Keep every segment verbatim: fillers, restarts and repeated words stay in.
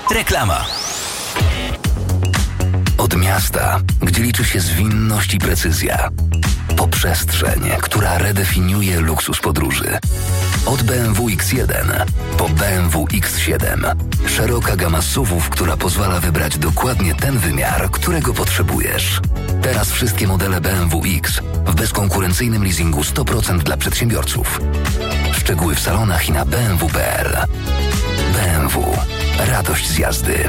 Reklama. Od miasta, gdzie liczy się zwinność i precyzja, po przestrzeń, która redefiniuje luksus podróży. Od B M W X jeden po B M W X siedem. Szeroka gama S U V-ów, która pozwala wybrać dokładnie ten wymiar, którego potrzebujesz. Teraz wszystkie modele B M W X w bezkonkurencyjnym leasingu sto procent dla przedsiębiorców. Szczegóły w salonach i na b m w kropka p l. B M W. Radość z jazdy.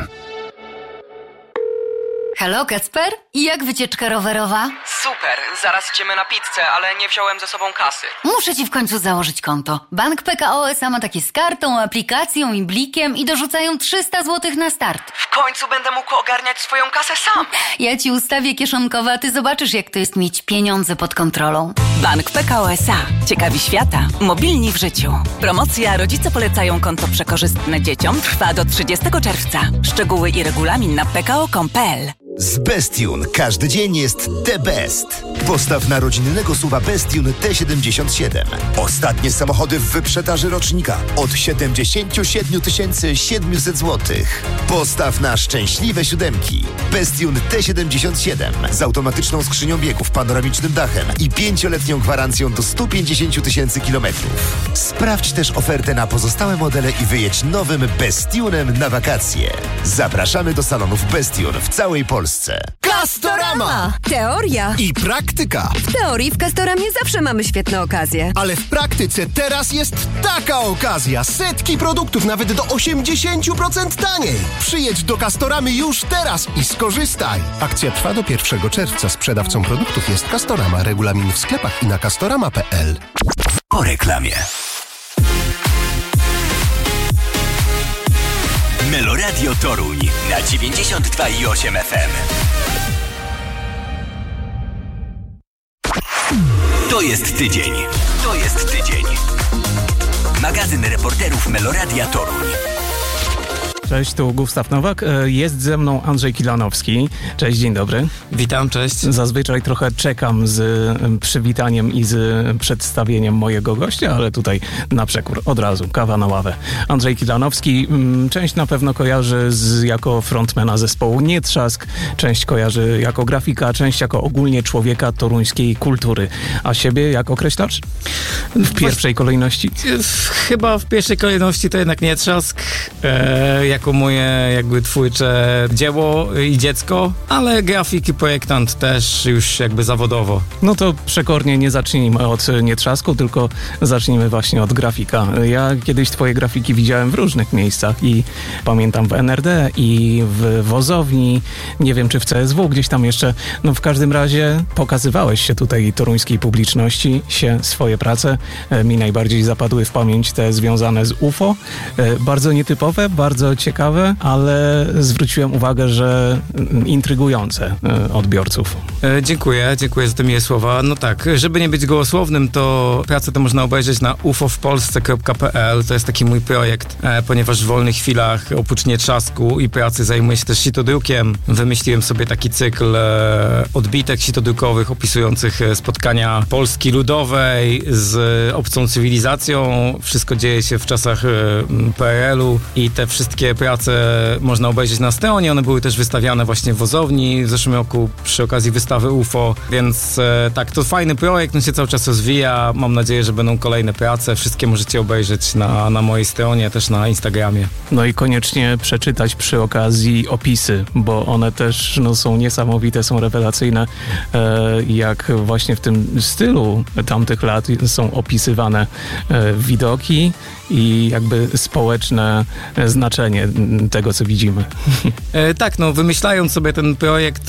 Halo, Kacper? I jak wycieczka rowerowa? Super, zaraz idziemy na pizzę, ale nie wziąłem ze sobą kasy. Muszę ci w końcu założyć konto. Bank P K O S A ma takie z kartą, aplikacją i blikiem i dorzucają trzysta złotych na start. W końcu będę mógł ogarniać swoją kasę sam. Ja ci ustawię kieszonkowe, a ty zobaczysz, jak to jest mieć pieniądze pod kontrolą. Bank P K O S A. Ciekawi świata. Mobilni w życiu. Promocja Rodzice polecają konto przekorzystne dzieciom trwa do trzydziestego czerwca. Szczegóły i regulamin na p k o kropka com kropka p l. Z Bestune każdy dzień jest the best. Postaw na rodzinnego S U V-a Bestune T siedemdziesiąt siedem. Ostatnie samochody w wyprzedaży rocznika od siedemdziesiąt siedem tysięcy siedemset złotych. Postaw na szczęśliwe siódemki. Bestune T siedemdziesiąt siedem z automatyczną skrzynią biegów, panoramicznym dachem i pięcioletnią gwarancją do sto pięćdziesiąt tysięcy kilometrów. Sprawdź też ofertę na pozostałe modele i wyjedź nowym Bestunem na wakacje. Zapraszamy do salonów Bestune w całej Polsce. Castorama! Teoria I praktyka. W teorii w Castoramie zawsze mamy świetne okazje. Ale w praktyce teraz jest taka okazja. Setki produktów nawet do osiemdziesiąt procent taniej. Przyjedź do Castoramy już teraz i skorzystaj. Akcja trwa do pierwszego czerwca. Sprzedawcą produktów jest Castorama. Regulamin w sklepach i na castorama kropka p l. Po reklamie. Meloradio Toruń na dziewięćdziesiąt dwa i osiem F M. To jest tydzień. To jest tydzień. Magazyn reporterów Meloradia Toruń. Cześć, tu Gustaw Nowak. Jest ze mną Andrzej Kilanowski. Cześć, dzień dobry. Witam, cześć. Zazwyczaj trochę czekam z przywitaniem i z przedstawieniem mojego gościa, ale tutaj na przekór, od razu, kawa na ławę. Andrzej Kilanowski, część na pewno kojarzy z, jako frontmana zespołu Nietrzask, część kojarzy jako grafika, część jako ogólnie człowieka toruńskiej kultury. A siebie jak określasz? W pierwszej kolejności? Chyba w pierwszej kolejności to jednak Nietrzask. E, jako moje jakby twórcze dzieło i dziecko, ale grafik i projektant też już jakby zawodowo. No to przekornie nie zacznijmy od Nietrzasku, tylko zacznijmy właśnie od grafika. Ja kiedyś twoje grafiki widziałem w różnych miejscach i pamiętam w N R D i w Wozowni, nie wiem czy w C S W, gdzieś tam jeszcze, no w każdym razie pokazywałeś się tutaj toruńskiej publiczności, się swoje prace. Mi najbardziej zapadły w pamięć te związane z U F O. Bardzo nietypowe, bardzo ciekawe, ale zwróciłem uwagę, że intrygujące odbiorców. E, dziękuję, dziękuję za te miłe słowa. No tak, żeby nie być gołosłownym, to pracę to można obejrzeć na u f o w polsce kropka p l. To jest taki mój projekt, e, ponieważ w wolnych chwilach, oprócz Nietrzasku i pracy, zajmuję się też sitodrukiem. Wymyśliłem sobie taki cykl e, odbitek sitodrukowych opisujących spotkania Polski Ludowej z obcą cywilizacją. Wszystko dzieje się w czasach e, P R L u i te wszystkie prace można obejrzeć na stronie. One były też wystawiane właśnie w Wozowni w zeszłym roku przy okazji wystawy U F O, więc e, tak, to fajny projekt, on się cały czas rozwija. Mam nadzieję, że będą kolejne prace. Wszystkie możecie obejrzeć na, na mojej stronie, też na Instagramie. No i koniecznie przeczytać przy okazji opisy, bo one też no, są niesamowite, są rewelacyjne, e, jak właśnie w tym stylu tamtych lat są opisywane e, widoki i jakby społeczne znaczenie tego, co widzimy. E, tak, no wymyślając sobie ten projekt,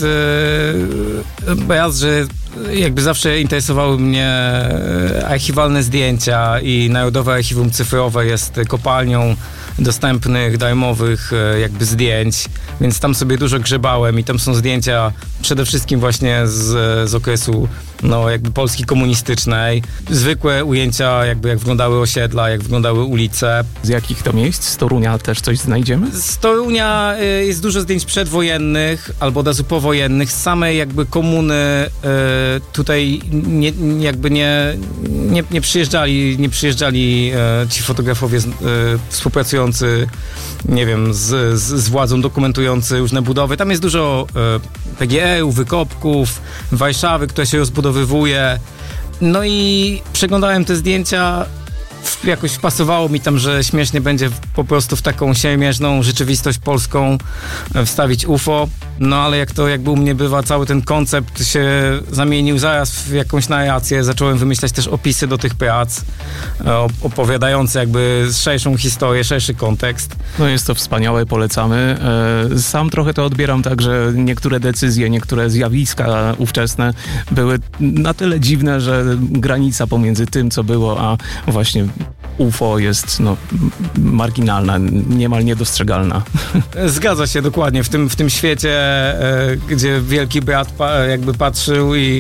e, raz, że jakby zawsze interesowały mnie archiwalne zdjęcia i Narodowe Archiwum Cyfrowe jest kopalnią dostępnych, darmowych jakby zdjęć, więc tam sobie dużo grzebałem i tam są zdjęcia przede wszystkim właśnie z, z okresu no jakby Polski komunistycznej. Zwykłe ujęcia jakby jak wyglądały osiedla, jak wyglądały ulice. Z jakich to miejsc? Z Torunia też coś znajdziemy? Z Torunia jest dużo zdjęć przedwojennych albo od razu powojennych, z samej jakby komuny tutaj nie, jakby nie, nie, nie przyjeżdżali, nie przyjeżdżali e, ci fotografowie z, e, współpracujący, nie wiem, z, z, z władzą, dokumentujący różne budowy. Tam jest dużo e, P G E-ów, wykopków, Warszawy, która się rozbudowywuje. No i przeglądałem te zdjęcia, jakoś wpasowało mi tam, że śmiesznie będzie po prostu w taką siermiężną rzeczywistość polską wstawić U F O, no ale jak to jakby u mnie bywa, cały ten koncept się zamienił zaraz w jakąś narrację, zacząłem wymyślać też opisy do tych prac, opowiadające jakby szerszą historię, szerszy kontekst. No jest to wspaniałe, polecamy. Sam trochę to odbieram tak, że niektóre decyzje, niektóre zjawiska ówczesne były na tyle dziwne, że granica pomiędzy tym, co było, a właśnie U F O jest no, marginalna, niemal niedostrzegalna. Zgadza się, dokładnie. W tym, w tym świecie, e, gdzie wielki brat pa, jakby patrzył i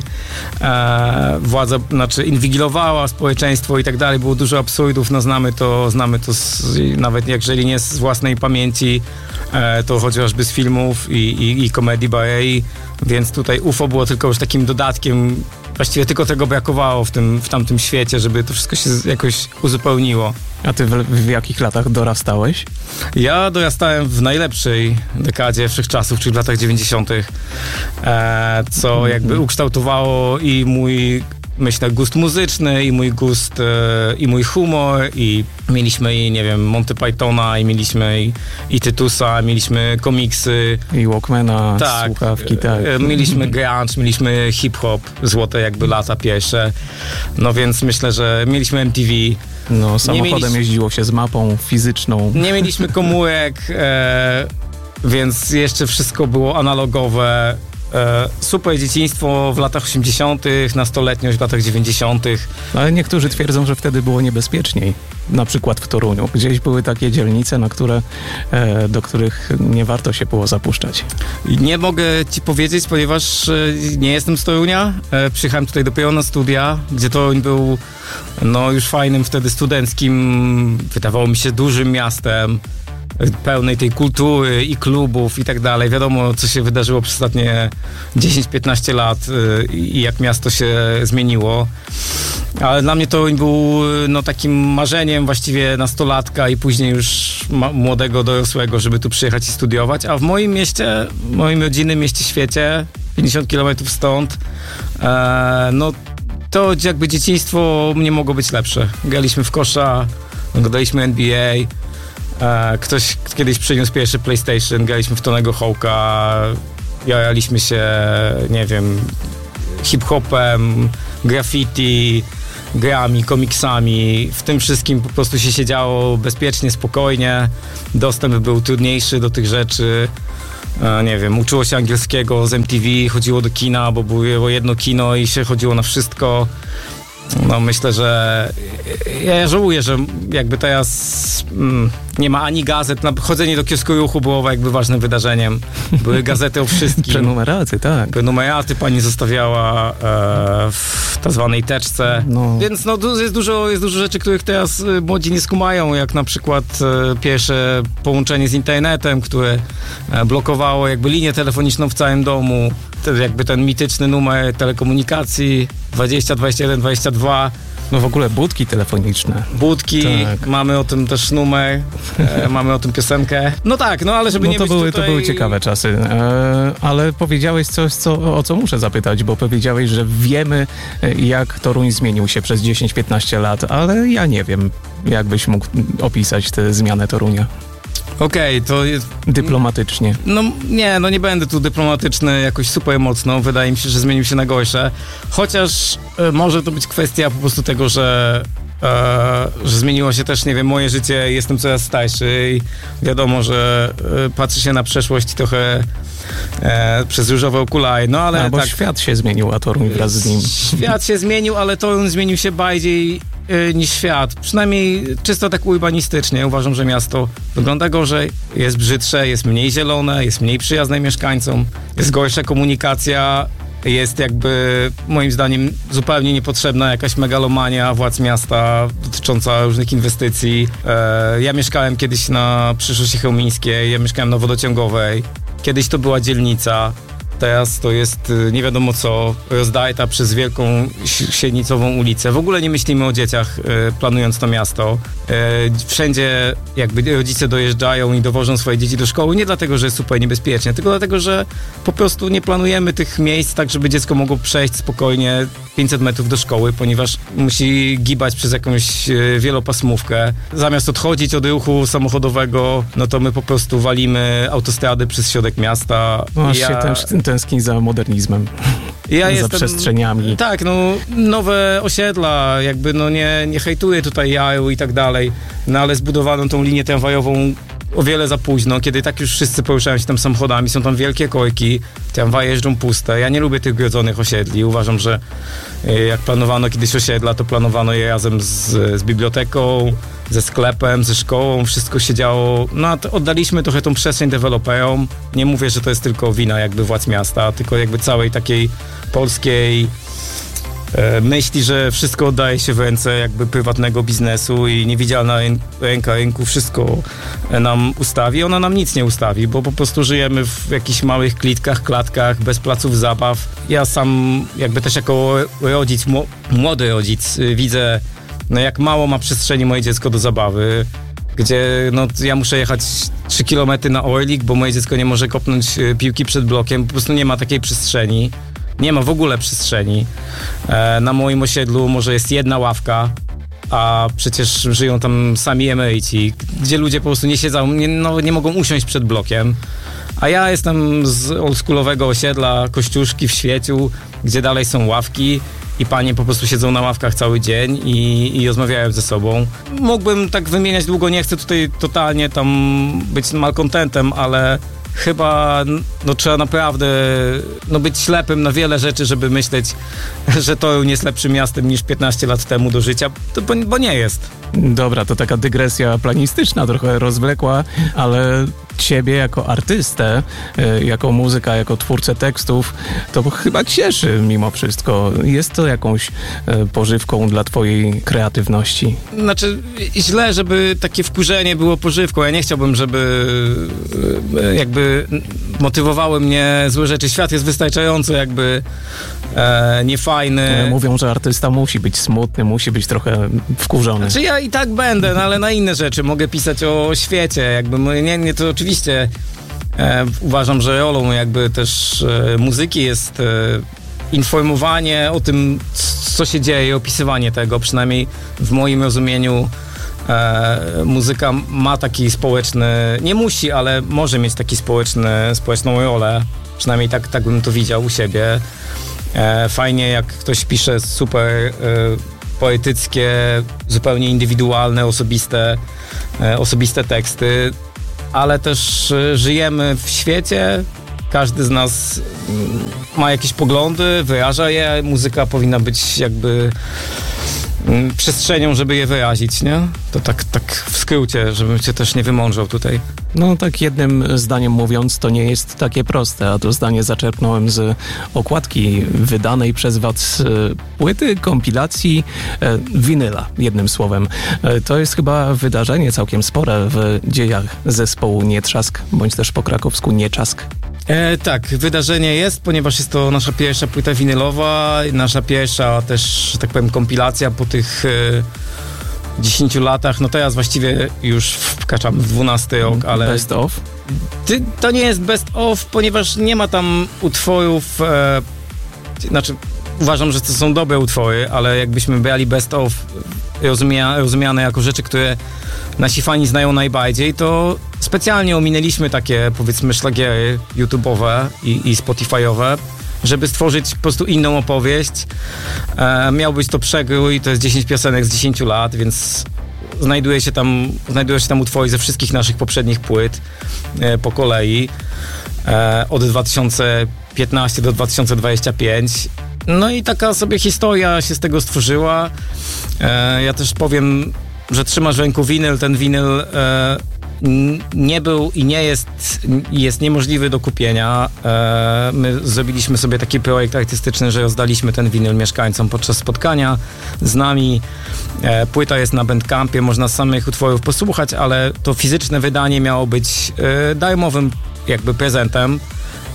e, władza, znaczy inwigilowała społeczeństwo i tak dalej, było dużo absurdów, no znamy to, znamy to z, nawet jeżeli nie z własnej pamięci, e, to chociażby z filmów i, i, i komedii Barei, więc tutaj U F O było tylko już takim dodatkiem. Właściwie tylko tego brakowało w, tym, w tamtym świecie, żeby to wszystko się jakoś uzupełniło. A ty w, w jakich latach dorastałeś? Ja dorastałem w najlepszej dekadzie wszechczasów, czyli w latach dziewięćdziesiątych, e, co jakby ukształtowało i mój, myślę, gust muzyczny, i mój gust, e, i mój humor, i mieliśmy i, nie wiem, Monty Pythona, i mieliśmy i, i Tytusa, mieliśmy komiksy. I Walkmana, tak, słuchawki, tak. E, mieliśmy grunge, mieliśmy hip-hop, złote jakby lata pierwsze. No więc myślę, że mieliśmy M T V. No, samochodem mieliśmy, jeździło się z mapą fizyczną. Nie mieliśmy komórek, e, więc jeszcze wszystko było analogowe. E, super dzieciństwo w latach osiemdziesiątych, nastoletniość w latach dziewięćdziesiątych. Ale niektórzy twierdzą, że wtedy było niebezpieczniej. Na przykład w Toruniu. Gdzieś były takie dzielnice, na które, e, do których nie warto się było zapuszczać. Nie mogę ci powiedzieć, ponieważ e, nie jestem z Torunia. E, przyjechałem tutaj dopiero na studia, gdzie Toruń był no, już fajnym wtedy studenckim, wydawało mi się dużym miastem, pełnej tej kultury i klubów i tak dalej. Wiadomo, co się wydarzyło przez ostatnie dziesięć piętnaście lat i jak miasto się zmieniło. Ale dla mnie to był no, takim marzeniem właściwie nastolatka i później już ma- młodego, dorosłego, żeby tu przyjechać i studiować. A w moim mieście, w moim rodzinnym mieście świecie, pięćdziesiąt kilometrów stąd, e, no to jakby dzieciństwo nie mogło być lepsze. Graliśmy w kosza, oglądaliśmy N B A, ktoś kiedyś przyniósł pierwszy PlayStation, graliśmy w Tonego Hawka, jaraliśmy się, nie wiem, hip-hopem, graffiti, grami, komiksami. W tym wszystkim po prostu się siedziało bezpiecznie, spokojnie. Dostęp był trudniejszy do tych rzeczy. Nie wiem, uczyło się angielskiego z M T V, chodziło do kina, bo było jedno kino i się chodziło na wszystko. No myślę, że ja żałuję, że jakby teraz mm, nie ma ani gazet. Chodzenie do kiosku ruchu było jakby ważnym wydarzeniem. Były gazety o wszystkim. Prenumeraty, tak. Prenumeraty pani zostawiała e, w tak zwanej teczce. No. Więc no, jest, dużo, jest dużo rzeczy, których teraz młodzi nie skumają, jak na przykład e, pierwsze połączenie z internetem, które e, blokowało jakby linię telefoniczną w całym domu. Ten, jakby ten mityczny numer telekomunikacji dwadzieścia, dwadzieścia jeden, dwadzieścia dwa. No w ogóle budki telefoniczne. Budki, tak. Mamy o tym też numer, e, mamy o tym piosenkę. No tak, no ale żeby no nie to być były, tutaj... To były ciekawe czasy, e, ale powiedziałeś coś, co, o co muszę zapytać, bo powiedziałeś, że wiemy, jak Toruń zmienił się przez dziesięć piętnaście lat, ale ja nie wiem, jak byś mógł opisać tę zmianę Torunia. Okej, okay, to jest... Dyplomatycznie. No nie, no nie będę tu dyplomatyczny jakoś super mocno. Wydaje mi się, że zmienił się na gorsze. Chociaż e, może to być kwestia po prostu tego, że, e, że zmieniło się też, nie wiem, moje życie. Jestem coraz starszy i wiadomo, że e, patrzy się na przeszłość trochę e, przez różowe okulary. No ale a, bo tak, świat się zmienił, a Toruń wraz z nim. Świat się zmienił, ale Toruń zmienił się bardziej niż świat. Przynajmniej czysto tak urbanistycznie. Uważam, że miasto wygląda gorzej, jest brzydsze, jest mniej zielone, jest mniej przyjazne mieszkańcom, jest gorsza komunikacja, jest jakby moim zdaniem zupełnie niepotrzebna jakaś megalomania władz miasta dotycząca różnych inwestycji. E, ja mieszkałem kiedyś na Przyszłości Chełmińskiej, ja mieszkałem na Wodociągowej. Kiedyś to była dzielnica. teraz to jest nie wiadomo co, rozdajta przez wielką Siednicową ulicę. W ogóle nie myślimy o dzieciach, planując to miasto. Wszędzie jakby rodzice dojeżdżają i dowożą swoje dzieci do szkoły, nie dlatego, że jest super niebezpiecznie, tylko dlatego, że po prostu nie planujemy tych miejsc tak, żeby dziecko mogło przejść spokojnie pięćset metrów do szkoły, ponieważ musi gibać przez jakąś wielopasmówkę. Zamiast odchodzić od ruchu samochodowego, no to my po prostu walimy autostrady przez środek miasta. Masz ja... się tęs- tęskni za modernizmem, ja za jestem... przestrzeniami. Tak, no nowe osiedla, jakby no nie, nie hejtuję tutaj jaju i tak dalej, no ale zbudowano tą linię tramwajową o wiele za późno, kiedy tak już wszyscy poruszają się tam samochodami, są tam wielkie korki, tramwaje jeżdżą puste. Ja nie lubię tych grodzonych osiedli. Uważam, że jak planowano kiedyś osiedla, to planowano je razem z, z biblioteką, ze sklepem, ze szkołą, wszystko się działo. No, oddaliśmy trochę tą przestrzeń deweloperom. Nie mówię, że to jest tylko wina jakby władz miasta, tylko jakby całej takiej polskiej myśli, że wszystko oddaje się w ręce jakby prywatnego biznesu i niewidzialna ręka rynku wszystko nam ustawi. Ona nam nic nie ustawi, bo po prostu żyjemy w jakichś małych klitkach, klatkach, bez placów zabaw. Ja sam jakby też jako rodzic, młody rodzic widzę, no jak mało ma przestrzeni moje dziecko do zabawy, gdzie no, ja muszę jechać trzy kilometry na Orlik, bo moje dziecko nie może kopnąć piłki przed blokiem, po prostu nie ma takiej przestrzeni. Nie ma w ogóle przestrzeni. E, na moim osiedlu może jest jedna ławka, a przecież żyją tam sami emeryci, gdzie ludzie po prostu nie siedzą, nie, no, nie mogą usiąść przed blokiem. A ja jestem z oldschoolowego osiedla Kościuszki w Świeciu, gdzie dalej są ławki i panie po prostu siedzą na ławkach cały dzień i, i rozmawiają ze sobą. Mógłbym tak wymieniać długo, nie chcę tutaj totalnie tam być malkontentem, ale chyba no, trzeba naprawdę no, być ślepym na wiele rzeczy, żeby myśleć, że Toruń jest lepszym miastem niż piętnaście lat temu do życia, to, bo, bo nie jest. Dobra, to taka dygresja planistyczna, trochę rozwlekła, ale ciebie jako artystę, jako muzyka, jako twórcę tekstów, to chyba cieszy mimo wszystko. Jest to jakąś pożywką dla twojej kreatywności? Znaczy, źle, żeby takie wkurzenie było pożywką. Ja nie chciałbym, żeby jakby motywowały mnie złe rzeczy. Świat jest wystarczająco jakby e, niefajny. Mówią, że artysta musi być smutny, musi być trochę wkurzony. Znaczy ja i tak będę, no, ale na inne rzeczy mogę pisać o świecie. Jakby nie, nie to oczywiście e, uważam, że rolą jakby też e, muzyki jest e, informowanie o tym, co się dzieje, opisywanie tego, przynajmniej w moim rozumieniu. E, muzyka ma taki społeczny, nie musi, ale może mieć taki społeczny, społeczną rolę, przynajmniej tak, tak bym to widział u siebie. E, fajnie jak ktoś pisze super e, poetyckie, zupełnie indywidualne, osobiste, e, osobiste teksty, ale też e, żyjemy w świecie, każdy z nas ma jakieś poglądy, wyraża je, muzyka powinna być jakby przestrzenią, żeby je wyrazić, nie? To tak, tak w skrócie, żebym cię też nie wymądrzał tutaj. No tak jednym zdaniem mówiąc, to nie jest takie proste, a to zdanie zaczerpnąłem z okładki wydanej przez was płyty, kompilacji, e, winyla, jednym słowem. E, to jest chyba wydarzenie całkiem spore w dziejach zespołu Nietrzask, bądź też po krakowsku Nieczask. E, tak, wydarzenie jest, ponieważ jest to nasza pierwsza płyta winylowa, nasza pierwsza też, że tak powiem, kompilacja po tych e, dziesięciu latach. No teraz właściwie już wkraczamy w dwunasty rok, ale... Best of? Ty, to nie jest best of, ponieważ nie ma tam utworów... E, znaczy, uważam, że to są dobre utwory, ale jakbyśmy brali best of rozumia, rozumiane jako rzeczy, które nasi fani znają najbardziej, to specjalnie ominęliśmy takie, powiedzmy, szlagiery YouTube'owe i, i Spotify'owe, żeby stworzyć po prostu inną opowieść. E, miał być to przegrój, to jest dziesięć piosenek z dziesięciu lat, więc znajduje się tam, znajdują się tam utwory ze wszystkich naszych poprzednich płyt e, po kolei. E, od dwa tysiące piętnastego do dwa tysiące dwudziestego piątego. No i taka sobie historia się z tego stworzyła. E, ja też powiem, że trzymasz w ręku winyl. Ten winyl e, nie był i nie jest, jest niemożliwy do kupienia. E, my zrobiliśmy sobie taki projekt artystyczny, że rozdaliśmy ten winyl mieszkańcom podczas spotkania z nami. E, płyta jest na Bandcampie, można samych utworów posłuchać, ale to fizyczne wydanie miało być e, darmowym jakby prezentem.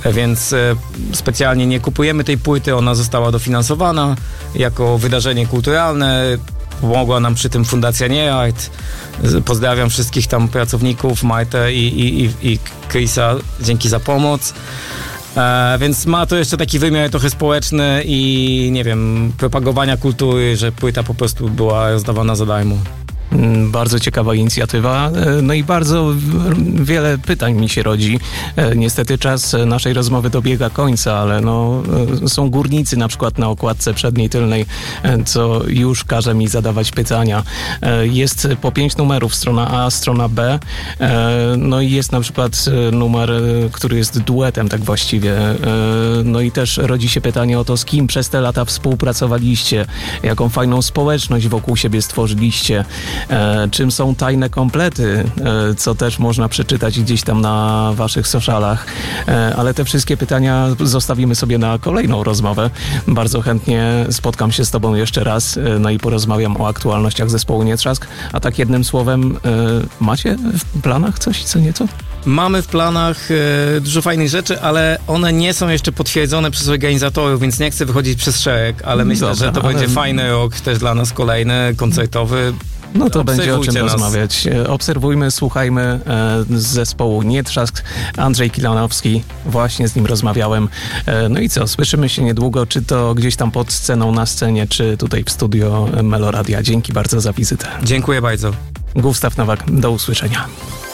Więc e, specjalnie nie kupujemy tej płyty, ona została dofinansowana jako wydarzenie kulturalne. Pomogła nam przy tym Fundacja Nieart. Pozdrawiam wszystkich tam pracowników, Majtę i, i, i, i Chrisa, dzięki za pomoc. E, więc ma to jeszcze taki wymiar trochę społeczny i nie wiem, propagowania kultury, że płyta po prostu była rozdawana za darmo. Bardzo ciekawa inicjatywa, no i bardzo wiele pytań mi się rodzi. Niestety czas naszej rozmowy dobiega końca, ale no, są górnicy na przykład na okładce przedniej, tylnej, co już każe mi zadawać pytania. Jest po pięć numerów, strona A, strona B, no i jest na przykład numer, który jest duetem tak właściwie. No i też rodzi się pytanie o to, z kim przez te lata współpracowaliście, jaką fajną społeczność wokół siebie stworzyliście. E, czym są tajne komplety, e, co też można przeczytać gdzieś tam na waszych socialach, e, ale te wszystkie pytania zostawimy sobie na kolejną rozmowę. Bardzo chętnie spotkam się z tobą jeszcze raz, e, no i porozmawiam o aktualnościach zespołu Nietrzask. A tak jednym słowem, e, macie w planach coś, co nieco? Mamy w planach e, dużo fajnych rzeczy, ale one nie są jeszcze potwierdzone przez organizatorów, więc nie chcę wychodzić przez szereg, ale myślę, Dobra, że to ale... będzie fajny rok też dla nas kolejny, koncertowy. No to będzie o czym nas. rozmawiać. Obserwujmy, słuchajmy e, z zespołu Nietrzask. Andrzej Kilanowski, właśnie z nim rozmawiałem. E, no i co, słyszymy się niedługo, czy to gdzieś tam pod sceną na scenie, czy tutaj w studio Meloradia. Dzięki bardzo za wizytę. Dziękuję bardzo. Gustaw Nowak, do usłyszenia.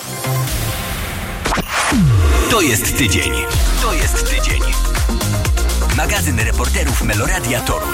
To jest tydzień. To jest tydzień. Magazyn reporterów Meloradia Toruń.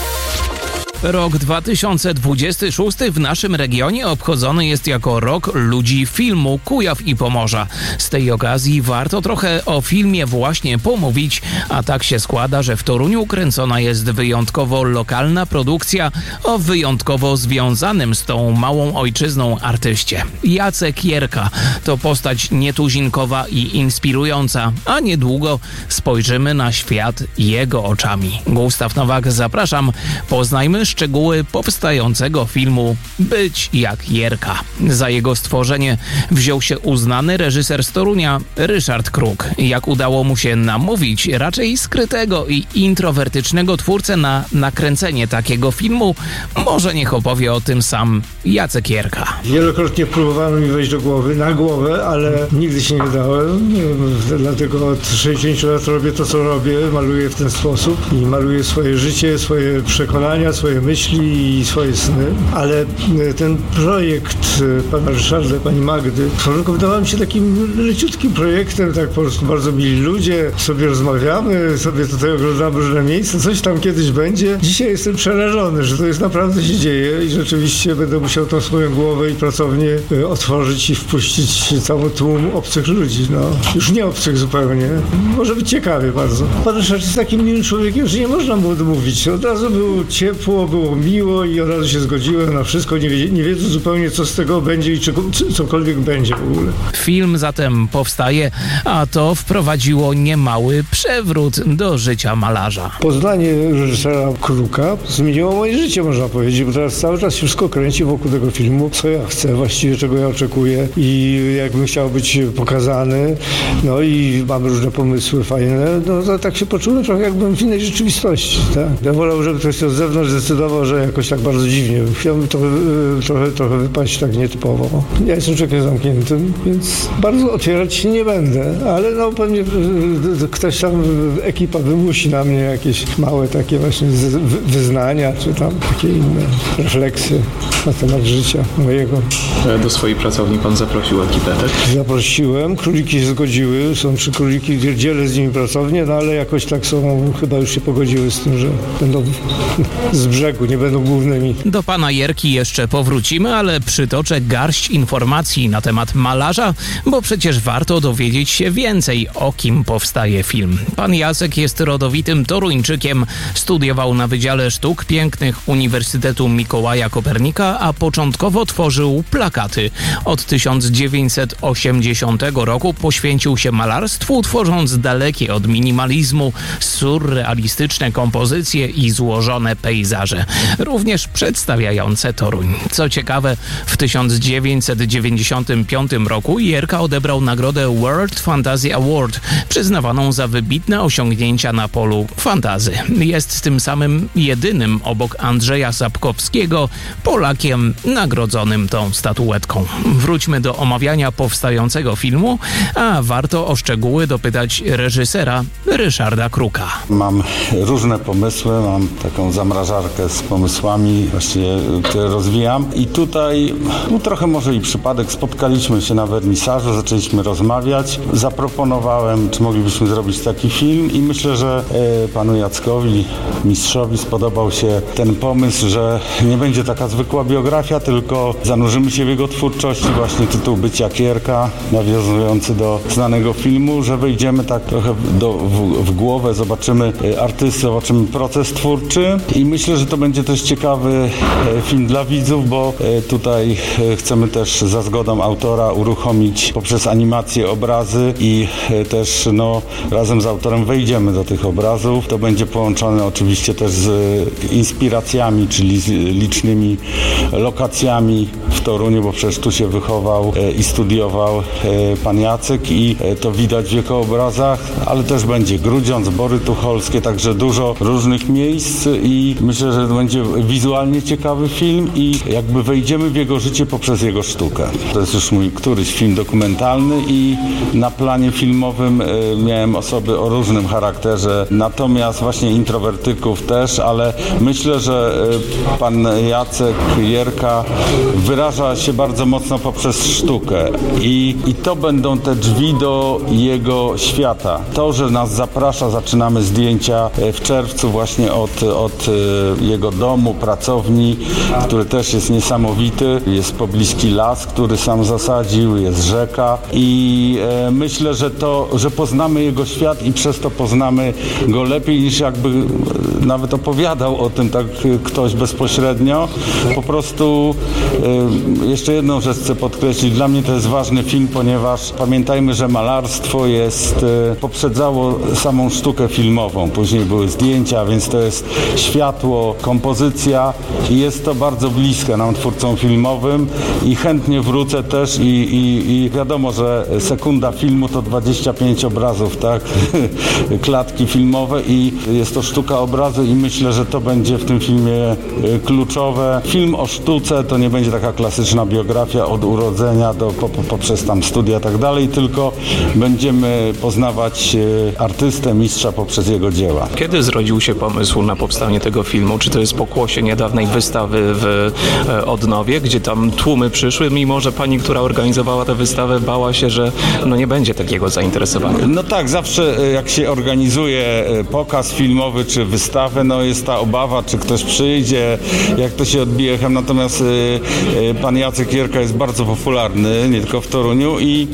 Rok dwa tysiące dwudziesty szósty w naszym regionie obchodzony jest jako rok ludzi filmu Kujaw i Pomorza. Z tej okazji warto trochę o filmie właśnie pomówić, a tak się składa, że w Toruniu kręcona jest wyjątkowo lokalna produkcja o wyjątkowo związanym z tą małą ojczyzną artyście. Jacek Jerka to postać nietuzinkowa i inspirująca, a niedługo spojrzymy na świat jego oczami. Gustaw Nowak, zapraszam, poznajmy szczegóły powstającego filmu Być jak Jerka. Za jego stworzenie wziął się uznany reżyser z Torunia Ryszard Kruk. Jak udało mu się namówić raczej skrytego i introwertycznego twórcę na nakręcenie takiego filmu, może niech opowie o tym sam Jacek Jerka. Wielokrotnie próbowano mi wejść do głowy, na głowę, ale nigdy się nie dałem. Dlatego od sześćdziesięciu lat robię to, co robię. Maluję w ten sposób i maluję swoje życie, swoje przekonania, swoje myśli i swoje sny, ale ten projekt pana Ryszarda, pani Magdy, wydawał mi się takim leciutkim projektem, tak po prostu bardzo mili ludzie, sobie rozmawiamy, sobie tutaj oglądamy różne miejsca, coś tam kiedyś będzie. Dzisiaj jestem przerażony, że to jest naprawdę się dzieje i rzeczywiście będę musiał tą swoją głowę i pracownię otworzyć i wpuścić cały tłum obcych ludzi, no. Już nie obcych zupełnie. Może być ciekawie bardzo. Pan Ryszard jest takim miłym człowiekiem, że nie można mu odmówić. Od razu było ciepło, było miło i od razu się zgodziłem na wszystko, nie, wie, nie wiedząc zupełnie, co z tego będzie i czy, czy cokolwiek będzie w ogóle. Film zatem powstaje, a to wprowadziło niemały przewrót do życia malarza. Poznanie reżysera Kruka zmieniło moje życie, można powiedzieć, bo teraz cały czas się wszystko kręci wokół tego filmu, co ja chcę, właściwie czego ja oczekuję i jakbym chciał być pokazany, no i mamy różne pomysły fajne, no to tak się poczułem trochę jakbym w innej rzeczywistości, tak. Ja wolał, żeby ktoś z zewnątrz zdecydował, że jakoś tak bardzo dziwnie. Chciałbym trochę, trochę, trochę wypaść tak nietypowo. Ja jestem człowiekiem zamkniętym, więc bardzo otwierać się nie będę, ale no pewnie ktoś tam, ekipa wymusi na mnie jakieś małe takie właśnie wyznania, czy tam takie inne refleksje na temat życia mojego. Do swojej pracowni pan zaprosił ekipę, tak? Zaprosiłem, króliki się zgodziły, są trzy króliki, dzielę z nimi pracownię, no ale jakoś tak są, chyba już się pogodziły z tym, że będą z brzegu, nie będą głównymi. Do pana Jerki jeszcze powrócimy, ale przytoczę garść informacji na temat malarza, bo przecież warto dowiedzieć się więcej, o kim powstaje film. Pan Jacek jest rodowitym Toruńczykiem, studiował na Wydziale Sztuk Pięknych Uniwersytetu Mikołaja Kopernika, a początkowo tworzył plakaty. Od tysiąc dziewięćset osiemdziesiątego roku poświęcił się malarstwu, tworząc dalekie od minimalizmu surrealistyczne kompozycje i złożone pejzaże. reportaże, również przedstawiające Toruń. Co ciekawe, w tysiąc dziewięćset dziewięćdziesiątym piątym roku Jerka odebrał nagrodę World Fantasy Award, przyznawaną za wybitne osiągnięcia na polu fantazy. Jest tym samym jedynym obok Andrzeja Sapkowskiego Polakiem nagrodzonym tą statuetką. Wróćmy do omawiania powstającego filmu, a warto o szczegóły dopytać reżysera Ryszarda Kruka. Mam różne pomysły, mam taką zamrażarkę z pomysłami, właściwie, które rozwijam i tutaj no, trochę może i przypadek, spotkaliśmy się na wernisażu, zaczęliśmy rozmawiać, zaproponowałem, czy moglibyśmy zrobić taki film i myślę, że e, panu Jackowi, mistrzowi spodobał się ten pomysł, że nie będzie taka zwykła biografia, tylko zanurzymy się w jego twórczości, właśnie tytuł Bycia Kierka, nawiązujący do znanego filmu, że wejdziemy tak trochę do, w, w głowę, zobaczymy artystę, zobaczymy proces twórczy i myślę, że to będzie też ciekawy film dla widzów, bo tutaj chcemy też za zgodą autora uruchomić poprzez animację obrazy i też no, razem z autorem wejdziemy do tych obrazów. To będzie połączone oczywiście też z inspiracjami, czyli z licznymi lokacjami w Toruniu, bo przecież tu się wychował i studiował pan Jacek i to widać w jego obrazach, ale też będzie Grudziądz, Bory Tucholskie, także dużo różnych miejsc i myślę, że to będzie wizualnie ciekawy film i jakby wejdziemy w jego życie poprzez jego sztukę. To jest już mój któryś film dokumentalny i na planie filmowym miałem osoby o różnym charakterze, natomiast właśnie introwertyków też, ale myślę, że pan Jacek Jerka wyraża się bardzo mocno poprzez sztukę i, i to będą te drzwi do jego świata. To, że nas zaprasza, zaczynamy zdjęcia w czerwcu właśnie od, od jego domu, pracowni, który też jest niesamowity. Jest pobliski las, który sam zasadził, jest rzeka i e, myślę, że to, że poznamy jego świat i przez to poznamy go lepiej niż jakby nawet opowiadał o tym tak ktoś bezpośrednio. Po prostu e, jeszcze jedną rzecz chcę podkreślić. Dla mnie to jest ważny film, ponieważ pamiętajmy, że malarstwo jest, e, poprzedzało samą sztukę filmową. Później były zdjęcia, więc to jest światło, kompozycja i jest to bardzo bliskie nam twórcom filmowym i chętnie wrócę też i, i, i wiadomo, że sekunda filmu to dwadzieścia pięć obrazów, tak? Klatki filmowe i jest to sztuka obrazu i myślę, że to będzie w tym filmie kluczowe. Film o sztuce to nie będzie taka klasyczna biografia od urodzenia do po, po, poprzez tam studia i tak dalej, tylko będziemy poznawać artystę, mistrza poprzez jego dzieła. Kiedy zrodził się pomysł na powstanie tego filmu? Czy to jest pokłosie niedawnej wystawy w Odnowie, gdzie tam tłumy przyszły, mimo że pani, która organizowała tę wystawę, bała się, że no nie będzie takiego zainteresowania? No tak, zawsze jak się organizuje pokaz filmowy czy wystawę, no jest ta obawa, czy ktoś przyjdzie, jak to się odbije echem. Natomiast pan Jacek Jerka jest bardzo popularny, nie tylko w Toruniu i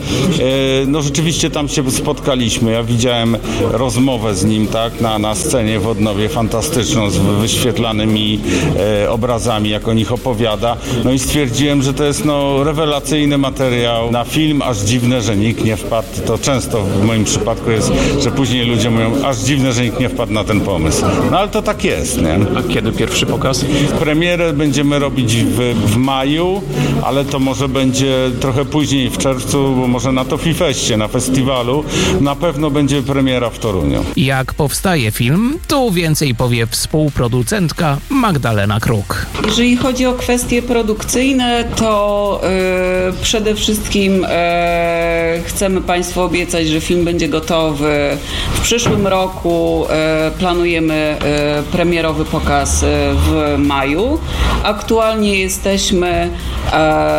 no rzeczywiście tam się spotkaliśmy. Ja widziałem rozmowę z nim, tak, na, na scenie w Odnowie, fantastyczną, z wyświetlanymi e, obrazami, jak o nich opowiada. No i stwierdziłem, że to jest no rewelacyjny materiał na film, aż dziwne, że nikt nie wpadł. To często w moim przypadku jest, że później ludzie mówią, aż dziwne, że nikt nie wpadł na ten pomysł. No ale to tak jest, nie? A kiedy pierwszy pokaz? Premierę będziemy robić w, w maju, ale to może będzie trochę później, w czerwcu, bo może na Tofifeście, na festiwalu. Na pewno będzie premiera w Toruniu. Jak powstaje film, tu więcej powie współproducentka Magdalena Kruk. Jeżeli chodzi o kwestie produkcyjne, to yy, przede wszystkim yy, chcemy Państwu obiecać, że film będzie gotowy w przyszłym roku. Yy, planujemy yy, premierowy pokaz yy, w maju. Aktualnie jesteśmy yy,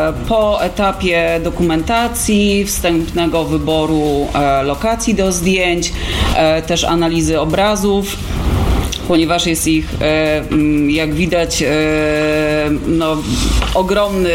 po etapie dokumentacji, wstępnego wyboru yy, lokacji do zdjęć, yy, też analizy obrazów, ponieważ jest ich, jak widać, no, ogromny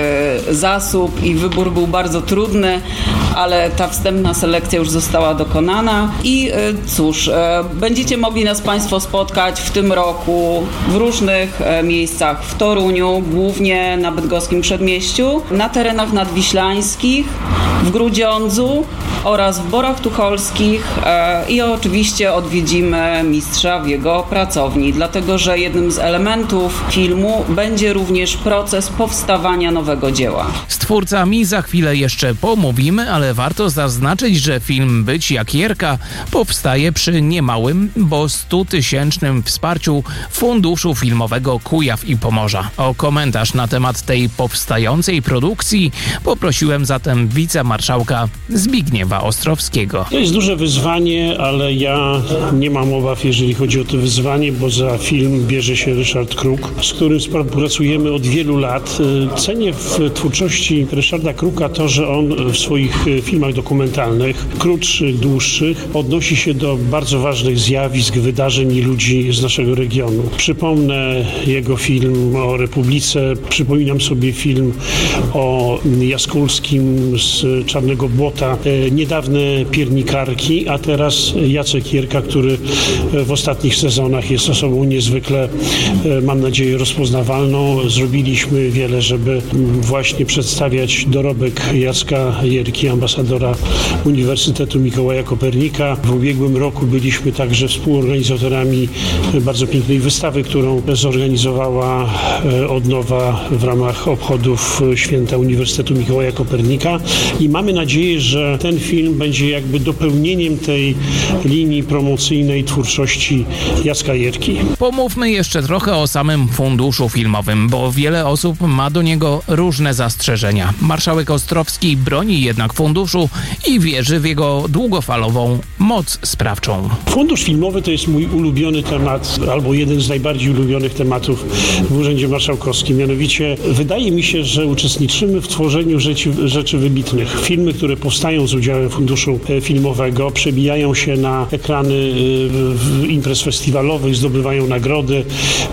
zasób i wybór był bardzo trudny, ale ta wstępna selekcja już została dokonana i cóż, będziecie mogli nas Państwo spotkać w tym roku w różnych miejscach w Toruniu, głównie na bydgoskim Przedmieściu, na terenach nadwiślańskich, w Grudziądzu oraz w Borach Tucholskich e, i oczywiście odwiedzimy mistrza w jego pracowni, dlatego że jednym z elementów filmu będzie również proces powstawania nowego dzieła. Z twórcami za chwilę jeszcze pomówimy, ale warto zaznaczyć, że film Być jak Jerka powstaje przy niemałym, bo stutysięcznym wsparciu Funduszu Filmowego Kujaw i Pomorza. O komentarz na temat tej powstającej produkcji poprosiłem zatem wicemarszałka Zbigniewa Ostrowskiego. To jest duże wyzwanie, ale ja nie mam obaw, jeżeli chodzi o to wyzwanie, bo za film bierze się Ryszard Kruk, z którym współpracujemy od wielu lat. Cenię w twórczości Ryszarda Kruka to, że on w swoich filmach dokumentalnych, krótszych, dłuższych, odnosi się do bardzo ważnych zjawisk, wydarzeń i ludzi z naszego regionu. Przypomnę jego film o Republice, przypominam sobie film o Jaskulskim z Czarnego Błota, niedawne Piernikarki, a teraz Jacek Jerka, który w ostatnich sezonach jest osobą niezwykle, mam nadzieję, rozpoznawalną. Zrobiliśmy wiele, żeby właśnie przedstawiać dorobek Jacka Jerki, ambasadora Uniwersytetu Mikołaja Kopernika. W ubiegłym roku byliśmy także współorganizatorami bardzo pięknej wystawy, którą zorganizowała Odnowa w ramach obchodów Święta Uniwersytetu Mikołaja Kopernika i mamy nadzieję, że ten film będzie jakby dopełnieniem tej linii promocyjnej twórczości Jacka Jerki. Pomówmy jeszcze trochę o samym funduszu filmowym, bo wiele osób ma do niego różne zastrzeżenia. Marszałek Ostrowski broni jednak funduszu i wierzy w jego długofalową moc sprawczą. Fundusz filmowy to jest mój ulubiony temat, albo jeden z najbardziej ulubionych tematów w Urzędzie Marszałkowskim. Mianowicie wydaje mi się, że uczestniczymy w tworzeniu rzeczy, rzeczy wybitnych. Filmy, które powstają z udziałem funduszu filmowego, przebijają się na ekrany imprez festiwalowych, zdobywają nagrody.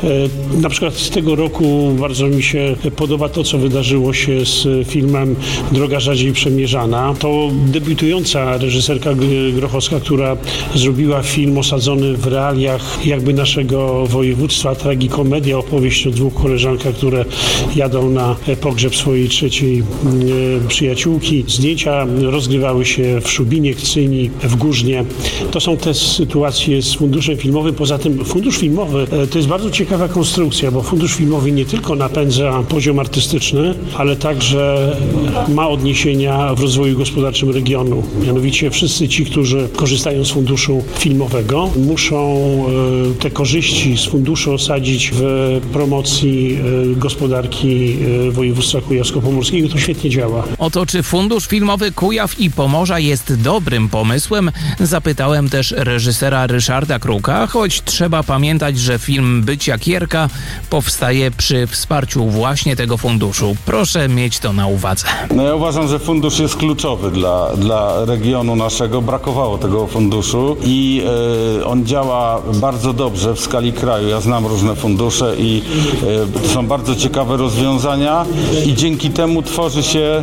Na przykład z tego roku bardzo mi się podoba to, co wydarzyło się z filmem Droga rzadziej przemierzana. To debiutująca reżyserka Grochowska, która zrobiła film osadzony w realiach jakby naszego województwa, tragikomedia, opowieść o dwóch koleżankach, które jadą na pogrzeb swojej trzeciej przyjaciółki. Zdjęcia rozgrywały się w Szubinie, Kcyni, w Górznie. To są te sytuacje z funduszem filmowym. Poza tym fundusz filmowy to jest bardzo ciekawa konstrukcja, bo fundusz filmowy nie tylko napędza poziom artystyczny, ale także ma odniesienia w rozwoju gospodarczym regionu. Mianowicie wszyscy ci, którzy korzystają z funduszu filmowego, muszą te korzyści z funduszu osadzić w promocji gospodarki województwa kujawsko-pomorskiego. To świetnie działa. O to, czy fundusz filmowy Kujaw i Pomorza jest dobrym pomysłem, zapytałem też reżysera Ryszarda Kruka, choć trzeba pamiętać, że film Być jak Jerka powstaje przy wsparciu właśnie tego funduszu. Proszę mieć to na uwadze. No ja uważam, że fundusz jest kluczowy dla, dla regionu naszego. Brakowało tego funduszu i y, on działa bardzo dobrze w skali kraju. Ja znam różne fundusze i y, to są bardzo ciekawe rozwiązania i dzięki temu tworzy się,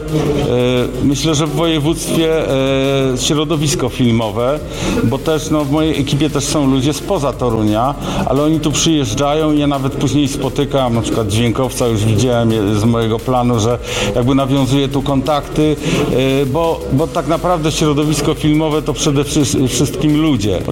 y, myślę, że w województwie y, środowisko filmowe, bo też no, w mojej ekipie też są ludzie spoza Torunia, ale oni tu przyjeżdżają i ja nawet później spotykam, na przykład dźwiękowca, już widziałem z mojego planu, że jakby nawiązuje tu kontakty, bo, bo tak naprawdę środowisko filmowe to przede wszystkim ludzie.